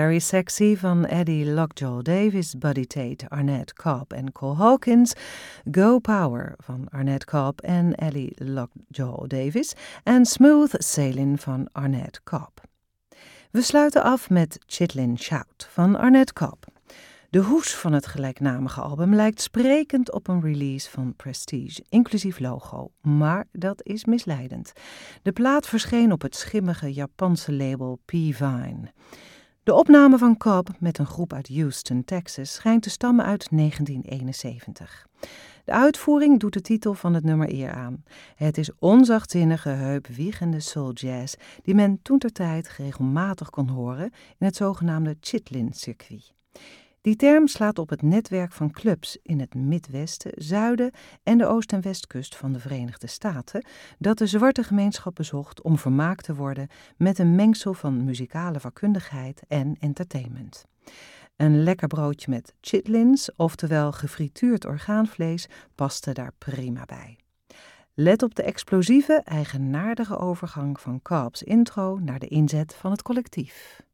Very Sexy van Eddie Lockjaw Davis, Buddy Tate, Arnett Cobb en Cole Hawkins. Go Power van Arnett Cobb en Eddie Lockjaw Davis. En Smooth Sailing van Arnett Cobb. We sluiten af met Chitlin Shout van Arnett Cobb. De hoes van het gelijknamige album lijkt sprekend op een release van Prestige, inclusief logo, maar dat is misleidend. De plaat verscheen op het schimmige Japanse label P-Vine. De opname van Cobb met een groep uit Houston, Texas, schijnt te stammen uit 1971. De uitvoering doet de titel van het nummer eer aan. Het is onzachtzinnige, heupwiegende soul jazz die men toentertijd regelmatig kon horen in het zogenaamde Chitlin-circuit. Die term slaat op het netwerk van clubs in het Midwesten, Zuiden en de Oost- en Westkust van de Verenigde Staten, dat de zwarte gemeenschap bezocht om vermaakt te worden met een mengsel van muzikale vakkundigheid en entertainment. Een lekker broodje met chitlins, oftewel gefrituurd orgaanvlees, paste daar prima bij. Let op de explosieve, eigenaardige overgang van Cobb's intro naar de inzet van het collectief.